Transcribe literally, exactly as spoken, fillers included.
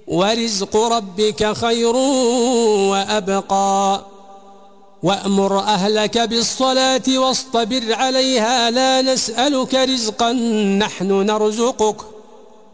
ورزق ربك خير وأبقى وأمر أهلك بالصلاة واصطبر عليها لا نسألك رزقا نحن نرزقك